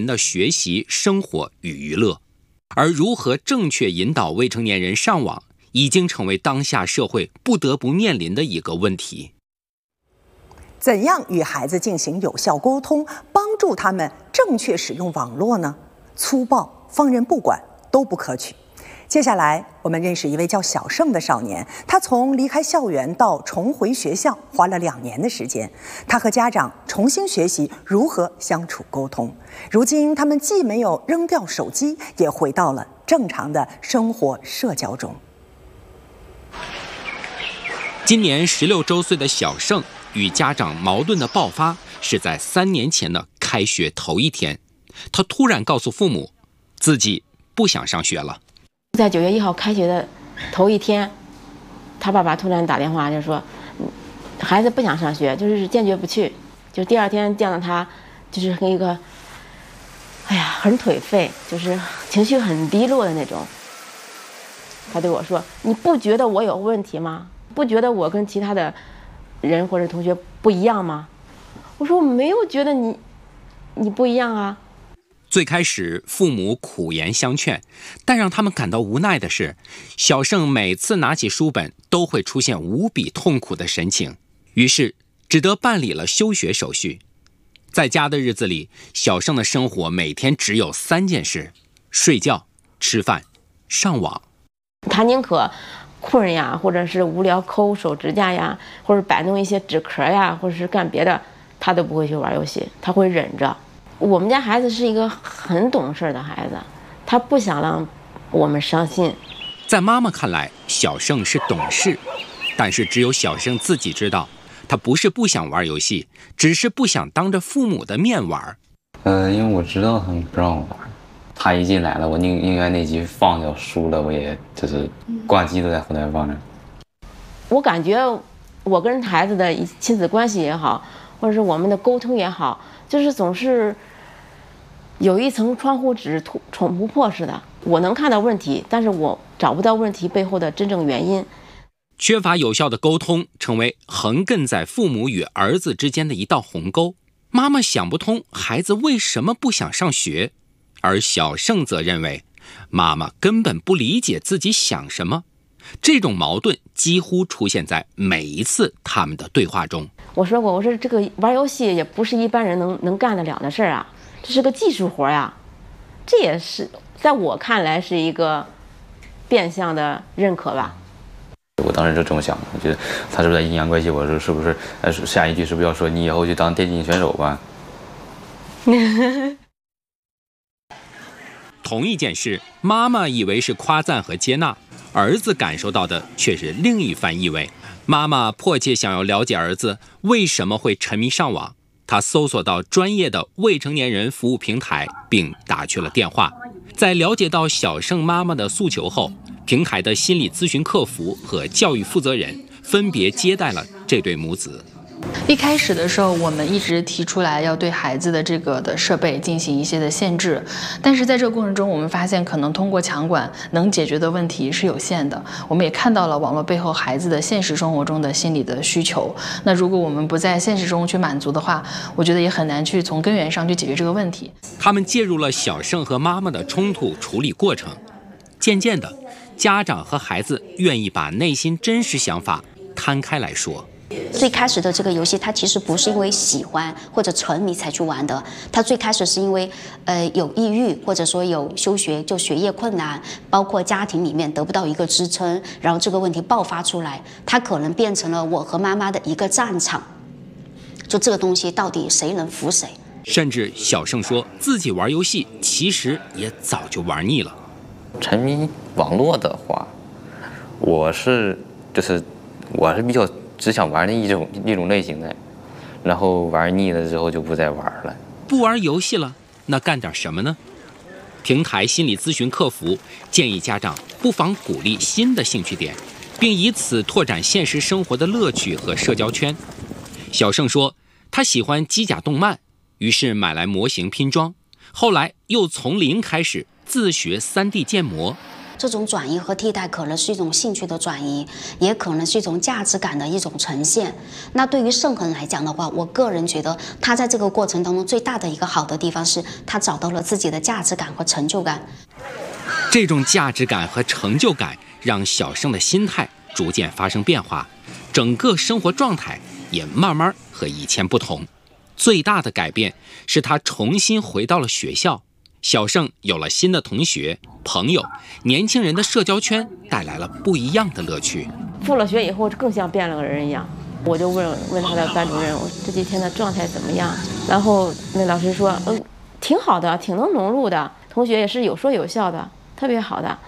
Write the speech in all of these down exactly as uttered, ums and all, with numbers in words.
的学习、生活与娱乐。而如何正确引导未成年人上网，已经成为当下社会不得不面临的一个问题。 怎样与孩子进行有效沟通，帮助他们正确使用网络呢？粗暴、放任不管都不可取。接下来，我们认识一位叫小盛的少年，他从离开校园到重回学校，花了两年的时间。他和家长重新学习如何相处沟通。如今，他们既没有扔掉手机，也回到了正常的生活社交中。 今年十六周岁的小盛与家长矛盾的爆发是在三年前的开学头一天，他突然告诉父母，自己不想上学了。 在九月一号开学的头一天，他爸爸突然打电话就说，孩子不想上学，就是坚决不去。就第二天见到他，就是跟一个，哎呀，很颓废，就是情绪很低落的那种。他对我说：“你不觉得我有问题吗？不觉得我跟其他的人或者同学不一样吗？”我说：“我没有觉得你，你不一样啊。” 最开始父母苦言相劝，但让他们感到无奈的是，小盛每次拿起书本都会出现无比痛苦的神情，于是只得办理了休学手续。在家的日子里，小盛的生活每天只有三件事：睡觉、吃饭、上网。 他宁可困呀，或者是无聊抠手指甲呀，或者摆弄一些纸壳呀，或者是干别的，他都不会去玩游戏，他会忍着。我们家孩子是一个很懂事的孩子，他不想让我们伤心。 在妈妈看来，小盛是懂事，但是只有小盛自己知道，他不是不想玩游戏，只是不想当着父母的面玩。 呃，因为我知道他们不让我玩，他一进来了，我宁宁愿那局放掉输了，我也就是挂机都在后台放着。 我感觉我跟孩子的亲子关系也好，或者是我们的沟通也好，就是总是有一层窗户纸捅不破似的。我能看到问题，但是我找不到问题背后的真正原因。 缺乏有效的沟通，成为横亘在父母与儿子之间的一道鸿沟。妈妈想不通孩子为什么不想上学，而小盛则认为妈妈根本不理解自己想什么。这种矛盾几乎出现在每一次他们的对话中。 我说过，我说这个玩游戏也不是一般人能能干得了的事儿啊，这是个技术活呀。这也是在我看来是一个变相的认可吧。 我当时就这么想的，我觉得他是不是在阴阳怪气我，说是不是呃下一句是不是要说你以后去当电竞选手吧？ 同一件事，妈妈以为是夸赞和接纳，儿子感受到的却是另一番意味。妈妈迫切想要了解儿子为什么会沉迷上网，她搜索到专业的未成年人服务平台，并打去了电话。在了解到小盛妈妈的诉求后，平台的心理咨询客服和教育负责人分别接待了这对母子。 一开始的时候，我们一直提出来要对孩子的这个的设备进行一些的限制，但是在这个过程中，我们发现可能通过强管能解决的问题是有限的。我们也看到了网络背后孩子的现实生活中的心理的需求。那如果我们不在现实中去满足的话，我觉得也很难去从根源上去解决这个问题。 他们介入了小盛和妈妈的冲突处理过程，渐渐的，家长和孩子愿意把内心真实想法摊开来说。 最开始的这个游戏，它其实不是因为喜欢或者沉迷才去玩的，它最开始是因为呃有抑郁，或者说有休学就学业困难，包括家庭里面得不到一个支撑，然后这个问题爆发出来，它可能变成了我和妈妈的一个战场，就这个东西到底谁能服谁。 甚至小盛说自己玩游戏其实也早就玩腻了。 沉迷网络的话，我是就是我是比较只想玩那一种一种类型的，然后玩腻了之后就不再玩了。 不玩游戏了，那干点什么呢？平台心理咨询客服建议家长不妨鼓励新的兴趣点，并以此拓展现实生活的乐趣和社交圈。小盛说他喜欢机甲动漫，于是买来模型拼装，后来又从零开始自学 三 D 建模。 这种转移和替代可能是一种兴趣的转移，也可能是一种价值感的一种呈现。那对于盛恒来讲的话，我个人觉得他在这个过程当中最大的一个好的地方是他找到了自己的价值感和成就感。 这种价值感和成就感让小盛的心态逐渐发生变化，整个生活状态也慢慢和以前不同。最大的改变是他重新回到了学校，小盛有了新的同学朋友，年轻人的社交圈带来了不一样的乐趣。 复了学以后更像变了个人一样，我就问问他的班主任，我这几天的状态怎么样？然后那老师说，嗯，挺好的，挺能融入的，同学也是有说有笑的，特别好的。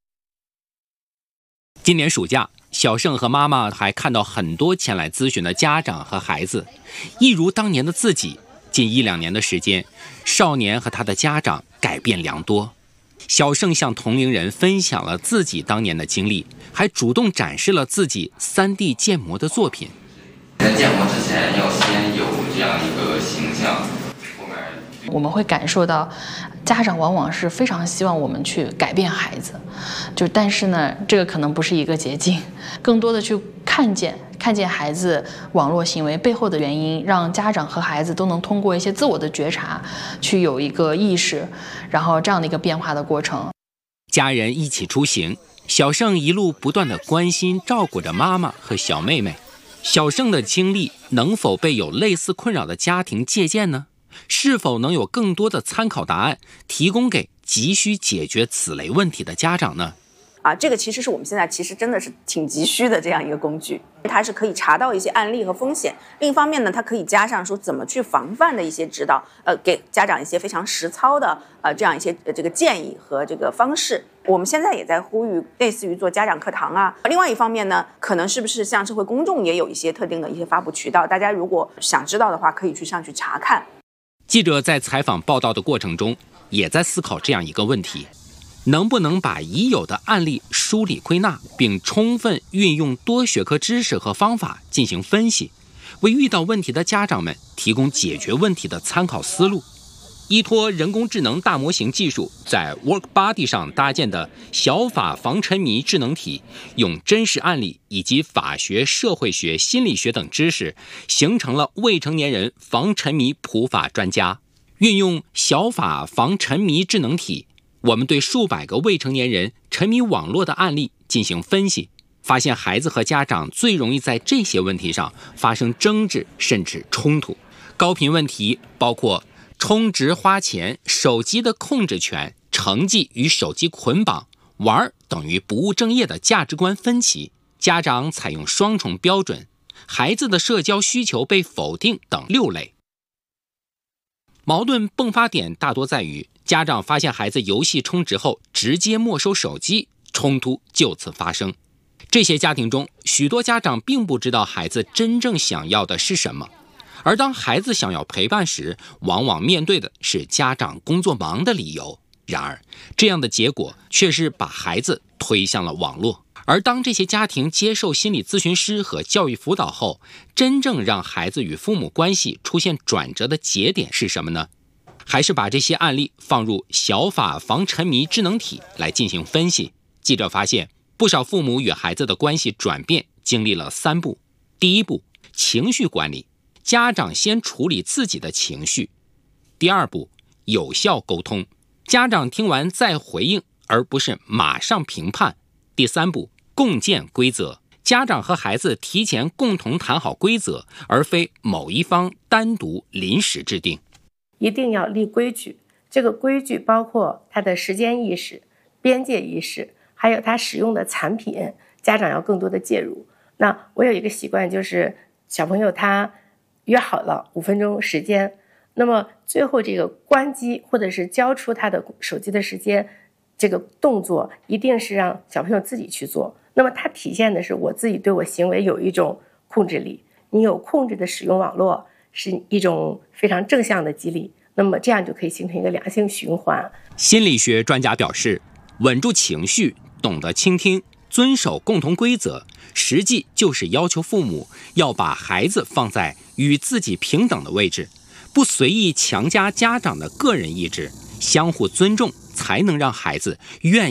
今年暑假，小盛和妈妈还看到很多前来咨询的家长和孩子，一如当年的自己。近一两年的时间，少年和他的家长改变良多。小盛向同龄人分享了自己当年的经历，还主动展示了自己 三 D 建模的作品。 在建模之前要先有这样一个形象， 我们会感受到家长往往是非常希望我们去改变孩子，就但是呢，这个可能不是一个捷径，更多的去看见看见孩子网络行为背后的原因，让家长和孩子都能通过一些自我的觉察去有一个意识，然后这样的一个变化的过程。 家人一起出行，小盛一路不断地关心照顾着妈妈和小妹妹。小盛的经历能否被有类似困扰的家庭借鉴呢？是否能有更多的参考答案提供给急需解决此类问题的家长呢？ 啊，这个其实是我们现在其实真的是挺急需的这样一个工具，它是可以查到一些案例和风险。另一方面呢，它可以加上说怎么去防范的一些指导，呃，给家长一些非常实操的呃这样一些、呃、这个建议和这个方式。我们现在也在呼吁，类似于做家长课堂啊。另外一方面呢，可能是不是像社会公众也有一些特定的一些发布渠道，大家如果想知道的话，可以去上去查看。 记者在采访报道的过程中，也在思考这样一个问题：能不能把已有的案例梳理归纳，并充分运用多学科知识和方法进行分析，为遇到问题的家长们提供解决问题的参考思路。依托人工智能大模型技术，在 WorkBuddy 上搭建的小法防沉迷智能体，用真实案例以及法学、社会学、心理学等知识，形成了未成年人防沉迷普法专家。运用小法防沉迷智能体，我们对数百个未成年人沉迷网络的案例进行分析，发现孩子和家长最容易在这些问题上发生争执甚至冲突。高频问题包括充值花钱、手机的控制权、成绩与手机捆绑、玩等于不务正业的价值观分歧、家长采用双重标准、孩子的社交需求被否定等六类。矛盾迸发点大多在于家长发现孩子游戏充值后直接没收手机，冲突就此发生。这些家庭中，许多家长并不知道孩子真正想要的是什么，而当孩子想要陪伴时，往往面对的是家长工作忙的理由。然而，这样的结果却是把孩子推向了网络。而当这些家庭接受心理咨询师和教育辅导后，真正让孩子与父母关系出现转折的节点是什么呢？还是把这些案例放入小法防沉迷智能体来进行分析。记者发现，不少父母与孩子的关系转变经历了三步。第一步，情绪管理，家长先处理自己的情绪。第二步，有效沟通，家长听完再回应，而不是马上评判。第三步，共建规则，家长和孩子提前共同谈好规则，而非某一方单独临时制定。 一定要立规矩，这个规矩包括他的时间意识、边界意识，还有他使用的产品，家长要更多的介入。那我有一个习惯，就是小朋友他约好了五分钟时间，那么最后这个关机或者是交出他的手机的时间，这个动作一定是让小朋友自己去做。那么它体现的是我自己对我行为有一种控制力，你有控制的使用网络是一种非常正向的激励，那么这样就可以形成一个良性循环。 心理学专家表示，稳住情绪，懂得倾听，遵守共同规则，实际就是要求父母要把孩子放在与自己平等的位置，不随意强加家长的个人意志，相互尊重，才能让孩子愿意尝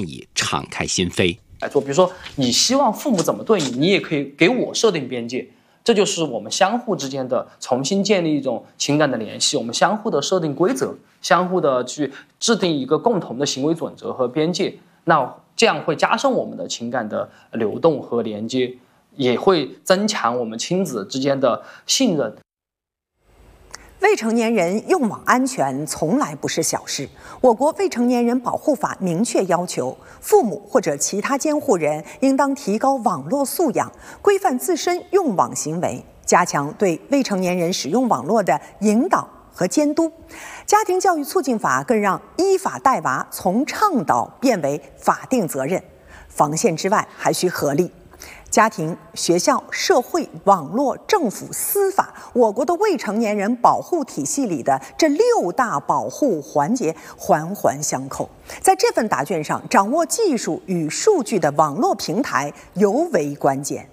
敞开心扉。 来做，比如说你希望父母怎么对你，你也可以给我设定边界，这就是我们相互之间的重新建立一种情感的联系，我们相互的设定规则，相互的去制定一个共同的行为准则和边界，那这样会加深我们的情感的流动和连接，也会增强我们亲子之间的信任。 未成年人用网安全从来不是小事。我国未成年人保护法明确要求，父母或者其他监护人应当提高网络素养，规范自身用网行为，加强对未成年人使用网络的引导和监督。家庭教育促进法更让依法带娃从倡导变为法定责任。防线之外，还需合力。家庭、学校、社会、网络、政府、司法，我国的未成年人保护体系里的这六大保护环节环环相扣。在这份答卷上，掌握技术与数据的网络平台尤为关键。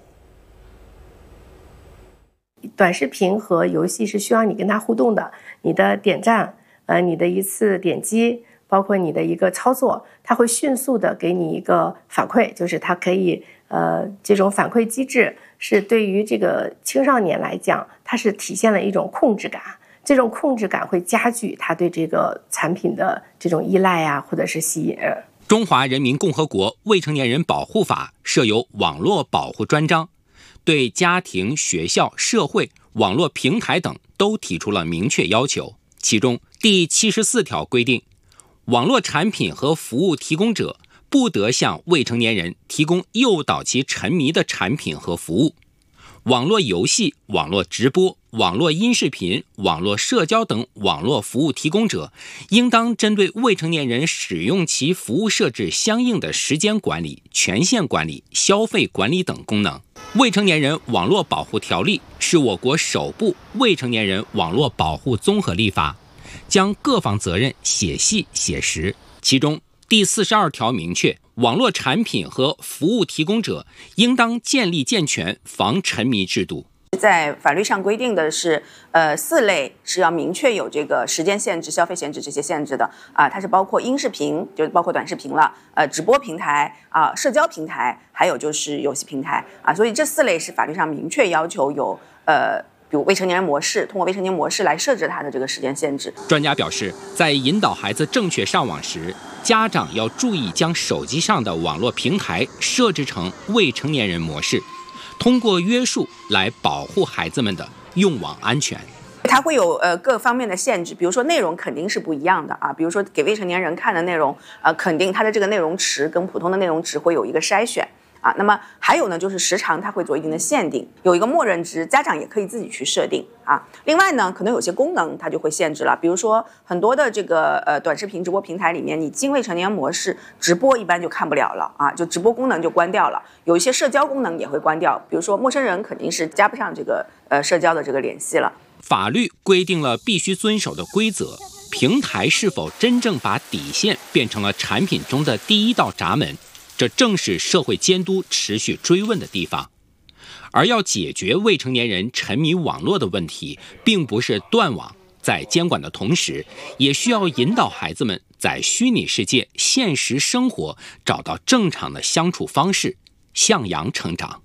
短视频和游戏是需要你跟它互动的，你的点赞，呃，你的一次点击，包括你的一个操作，它会迅速的给你一个反馈，就是它可以。呃，这种反馈机制是对于这个青少年来讲，它是体现了一种控制感，这种控制感会加剧他对这个产品的这种依赖啊，或者是吸引。 中华人民共和国未成年人保护法设有网络保护专章，对家庭、学校、社会、网络平台等都提出了明确要求。其中第七十四条规定，网络产品和服务提供者不得向未成年人提供诱导其沉迷的产品和服务。网络游戏、网络直播、网络音视频、网络社交等网络服务提供者，应当针对未成年人使用其服务设置相应的时间管理、权限管理、消费管理等功能。未成年人网络保护条例是我国首部未成年人网络保护综合立法，将各方责任写细写实。其中第四十二条明确，网络产品和服务提供者应当建立健全防沉迷制度。 在法律上规定的是，呃，四类是要明确有这个时间限制、消费限制这些限制的啊、呃，它是包括音视频，就是包括短视频了，呃，直播平台啊、呃，社交平台，还有就是游戏平台啊，所以这四类是法律上明确要求有呃。比如未成年人模式，通过未成年模式来设置它的这个时间限制。 专家表示，在引导孩子正确上网时，家长要注意将手机上的网络平台设置成未成年人模式，通过约束来保护孩子们的用网安全。 它会有呃各方面的限制，比如说内容肯定是不一样的啊，比如说给未成年人看的内容，呃，肯定它的这个内容池跟普通的内容池会有一个筛选。啊，那么还有呢，就是时长它会做一定的限定，有一个默认值，家长也可以自己去设定啊。另外呢，可能有些功能它就会限制了，比如说很多的这个呃短视频直播平台里面，你进未成年模式直播一般就看不了了啊，就直播功能就关掉了，有一些社交功能也会关掉，比如说陌生人肯定是加不上这个呃社交的这个联系了。 法律规定了必须遵守的规则，平台是否真正把底线变成了产品中的第一道闸门？这正是社会监督持续追问的地方。而要解决未成年人沉迷网络的问题，并不是断网，在监管的同时，也需要引导孩子们在虚拟世界、现实生活找到正常的相处方式，向阳成长。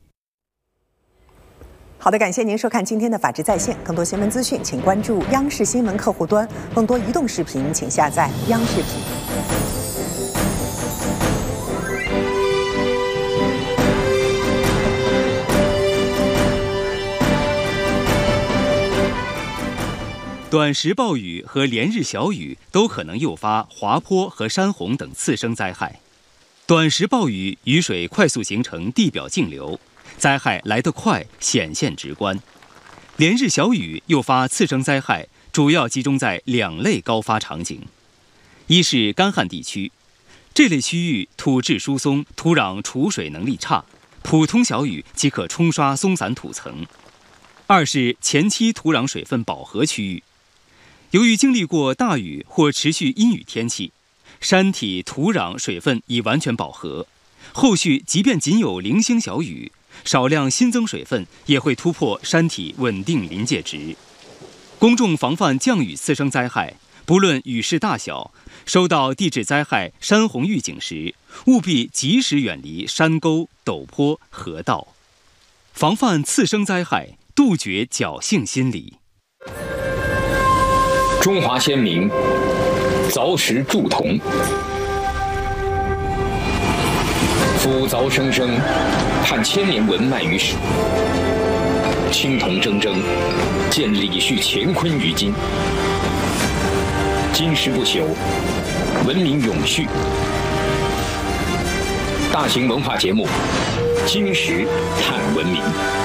好的，感谢您收看今天的法治在线。更多新闻资讯，请关注央视新闻客户端；更多移动视频，请下载央视频。 短时暴雨和连日小雨都可能诱发滑坡和山洪等次生灾害。短时暴雨，雨水快速形成地表径流，灾害来得快，显现直观。连日小雨诱发次生灾害，主要集中在两类高发场景：一是干旱地区，这类区域土质疏松，土壤储水能力差，普通小雨即可冲刷松散土层；二是前期土壤水分饱和区域。由于经历过大雨或持续阴雨天气，山体土壤水分已完全饱和，后续即便仅有零星小雨，少量新增水分也会突破山体稳定临界值。公众防范降雨次生灾害， 不论雨势大小，收到地质灾害、山洪预警时，务必及时远离山沟、陡坡、河道，防范次生灾害，杜绝侥幸心理。 中华先民凿石铸铜，夫凿生生，盼千年文脉于史。青铜铮铮，见李旭乾坤于今。金石不朽，文明永续。大型文化节目《金石探文明》。